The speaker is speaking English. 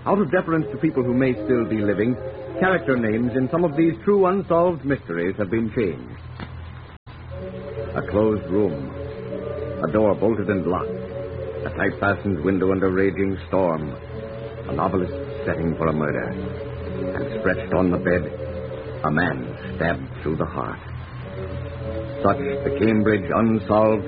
Out of deference to people who may still be living, character names in some of these true unsolved mysteries have been changed. A closed room. A door bolted and locked. A tight-fastened window under a raging storm. A novelist setting for a murder. And stretched on the bed, a man stabbed through the heart. Such the Cambridge Unsolved